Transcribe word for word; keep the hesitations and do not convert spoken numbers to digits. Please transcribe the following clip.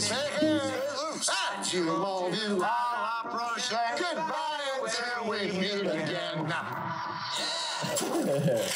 To all you all approach, goodbye until we meet again.